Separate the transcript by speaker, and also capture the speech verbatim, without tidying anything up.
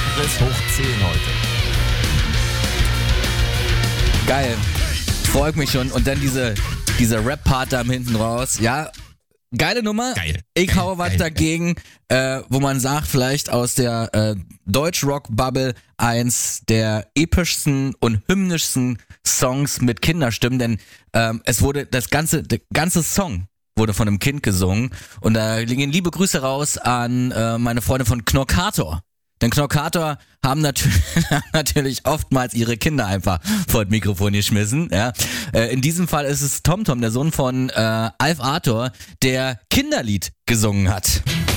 Speaker 1: Bis hoch zehn heute.
Speaker 2: Geil. Freut mich schon. Und dann diese, dieser Rap-Part da hinten raus. Ja, geile Nummer.
Speaker 3: Geil.
Speaker 2: Ich
Speaker 3: geil,
Speaker 2: hau was
Speaker 3: geil,
Speaker 2: dagegen, äh, wo man sagt, vielleicht aus der äh, Deutsch-Rock-Bubble eins der epischsten und hymnischsten Songs mit Kinderstimmen, denn ähm, es wurde das ganze, der ganze Song wurde von einem Kind gesungen und da gehen liebe Grüße raus an äh, meine Freunde von Knorkator. Denn Knorkator haben natürlich, natürlich oftmals ihre Kinder einfach vor das Mikrofon geschmissen. Ja. Äh, in diesem Fall ist es TomTom, der Sohn von äh, Alf Arthur, der Kinderlied gesungen hat.